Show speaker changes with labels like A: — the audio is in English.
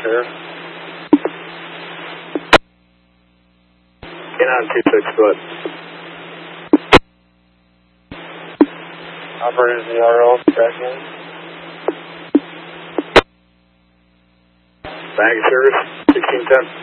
A: Sheriff. K9 26, go ahead. Operator ZRO, back in. Baggage service, 1610.